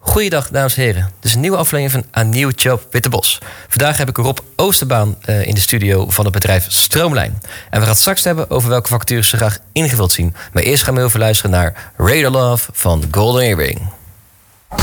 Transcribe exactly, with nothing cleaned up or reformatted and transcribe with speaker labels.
Speaker 1: Goeiedag, dames en heren. Dit is een nieuwe aflevering van A Nieuw Job Wittebos. Vandaag heb ik Rob Oosterbaan uh, in de studio van het bedrijf Stroomlijn. En we gaan het straks hebben over welke vacatures ze graag ingevuld zien. Maar eerst gaan we even luisteren naar Radar Love van Golden Earring.